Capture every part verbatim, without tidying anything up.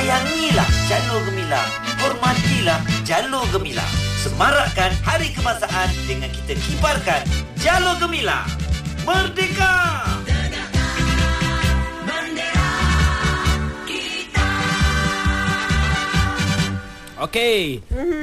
Sayangilah Jalur Gemilang. Hormatilah Jalur Gemilang. Semarakkan Hari Kebangsaan dengan kita kibarkan Jalur Gemilang. Merdeka! Okey.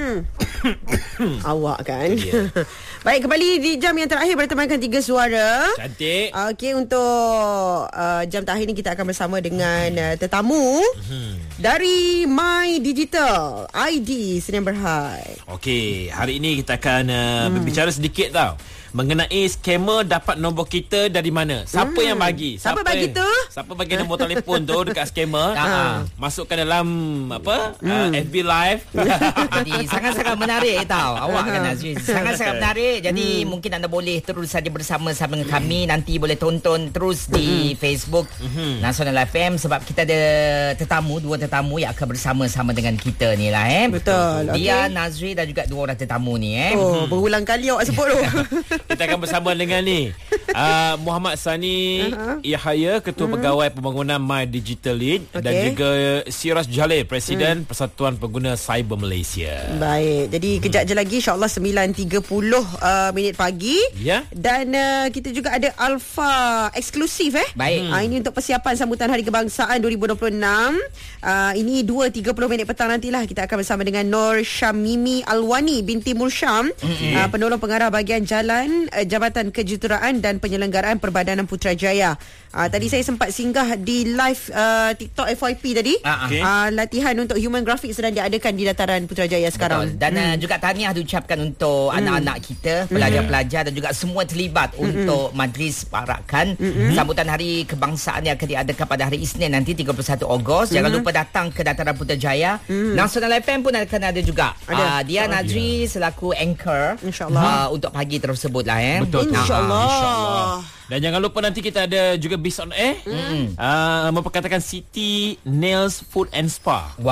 Mm-hmm. Awak kan. Yeah. Baik, kembali di jam yang terakhir bertemankan tiga suara. Cantik. Okey, untuk uh, jam terakhir ni kita akan bersama dengan uh, tetamu mm-hmm. dari My Digital I D Sdn Bhd. Okey, hari ini kita akan uh, hmm. berbicara sedikit tau mengenai skamer dapat nombor kita dari mana. Siapa hmm. yang bagi? Siapa, siapa bagi yang, tu? Siapa bagi nombor telefon tu dekat skamer? Ha. Masukkan dalam apa? Hmm. Uh, F B Live. Jadi sangat-sangat menarik tau. Awak kan Nazri. Sangat-sangat menarik. Jadi hmm. mungkin anda boleh terus saja bersama-sama dengan kami. Nanti boleh tonton terus di hmm. Facebook hmm. Nasional F M. Sebab kita ada tetamu, dua tetamu yang akan bersama-sama dengan kita ni lah eh. Betul. Dia, okay. Nazri dan juga dua orang tetamu ni eh. Oh, berulang kali awak sebut tu. Kita akan bersama dengan ni uh, Muhammad Sani uh-huh. Yahaya, Ketua uh-huh. Pegawai Pembangunan My Digital Lead, okay. dan juga Siraj Jalil, Presiden uh-huh. Persatuan Pengguna Cyber Malaysia. Baik, jadi uh-huh. kejap je lagi insyaAllah sembilan tiga puluh uh, minit pagi yeah. Dan uh, kita juga ada Alpha eksklusif eh. Baik. uh, Ini untuk persiapan sambutan Hari Kebangsaan dua ribu dua puluh enam. uh, Ini dua tiga puluh minit petang nantilah. Kita akan bersama dengan Nur Syamimi Alwani binti Mursyam, uh-huh. uh, Penolong Pengarah Bahagian Jalan uh, Jabatan Kejuruteraan dan Penyelenggaraan Perbadanan Putrajaya. Uh, tadi saya sempat singgah di live uh, TikTok F Y P tadi. Okay. uh, Latihan untuk human graphics sedang diadakan di dataran Putrajaya sekarang. Betul. Dan hmm. uh, juga tahniah diucapkan untuk hmm. anak-anak kita, pelajar-pelajar dan juga semua terlibat hmm. untuk majlis parakan hmm. sambutan Hari Kebangsaan yang akan diadakan pada hari Isnin nanti tiga puluh satu Ogos. Hmm. Jangan lupa datang ke dataran Putrajaya. hmm. Nasional F M pun akan ada juga. Ada. Uh, dia Nazri selaku anchor InsyaAllah uh, untuk pagi tersebut lah eh. Betul. InsyaAllah. InsyaAllah. Dan jangan lupa nanti kita ada juga Biz on Air mm. uh, memperkatakan City Nails Food and Spa. Wow,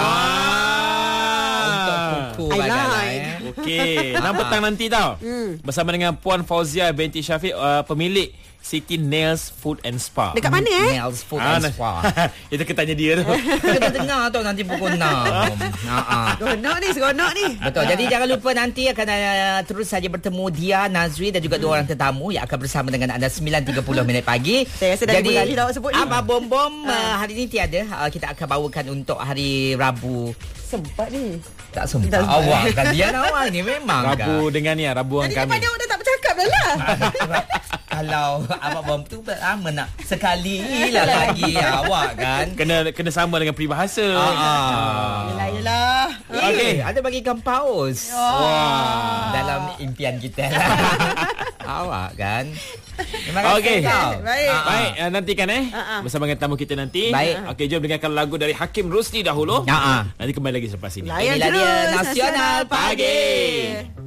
wow. Untuk kuku I bagai like. eh. Okey, enam petang nanti tau mm. bersama dengan Puan Fauzia binti Syafiq, uh, pemilik City Nails Food and Spa. Dekat mana eh? Nails Food ah, and Spa. Itu kita tanya dia tu. Kita dengar tau nanti pukul enam. Ha-ha. Seronok ni, seronok ni. Betul. Jadi jangan lupa nanti akan uh, terus saja bertemu dia, Nazri dan juga hmm. dua orang tetamu yang akan bersama dengan anda sembilan tiga puluh minit pagi. Saya rasa dah jadi berkali dah awak sebut ni. Abah Bom-Bom uh, hari ini tiada. Uh, kita akan bawakan untuk hari Rabu. Sempat ni. Tak sempat. Awak kan dia awak ni memang Rabu kan? dengan ni Rabu dengan kami. Tadi depan awak dah tak bercakap dah lah. Kalau Abah Bom tu lama nak sekali lah lagi awak kan. Kena kena sama dengan peribahasa. Ah, ah. Yelah, yelah. Eh, okay. Ada bagikan paus. Oh. Wah. Dalam impian kita lah. Awak kan. Terima kasih. Okey. Baik. Uh, Baik, uh, nantikan eh uh-uh. bersama dengan tamu kita nanti. Baik. Okey, jom dengarkan lagu dari Hakim Rusdi dahulu. Uh-uh. Nanti kembali lagi selepas ini. Layan Inilah dia terus Nasional Pagi.